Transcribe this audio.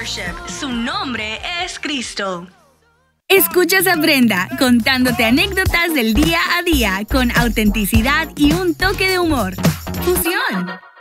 Worship. Su nombre es Cristo. Escuchas a Brenda contándote anécdotas del día a día con autenticidad y un toque de humor. ¡Fusión!